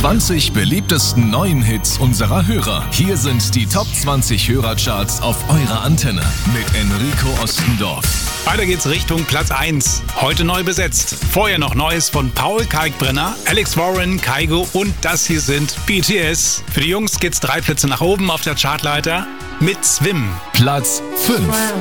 20 beliebtesten neuen Hits unserer Hörer. Hier sind die Top 20 Hörercharts auf eurer Antenne mit Enrico Ostendorf. Weiter geht's Richtung Platz 1. Heute neu besetzt. Vorher noch Neues von Paul Kalkbrenner, Alex Warren, Kygo und das hier sind BTS. Für die Jungs geht's 3 Plätze nach oben auf der Chartleiter mit Swim. Platz 5.